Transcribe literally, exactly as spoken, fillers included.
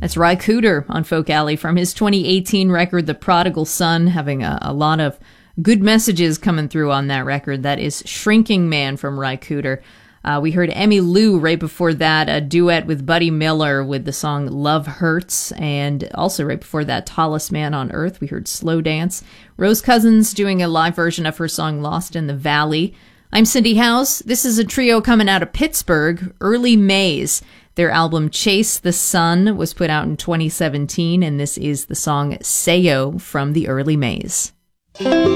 That's Ry Cooder on Folk Alley from his twenty eighteen record, The Prodigal Son, having a, a lot of good messages coming through on that record. That is Shrinking Man from Ry Cooder. Uh, we heard Emmylou right before that, a duet with Buddy Miller with the song Love Hurts. And also right before that, Tallest Man on Earth, we heard Slow Dance. Rose Cousins doing a live version of her song Lost in the Valley. I'm Cindy Howes. This is a trio coming out of Pittsburgh, Early Maze. Their album Chase the Sun was put out in twenty seventeen, and this is the song Sayo from the Early Maze.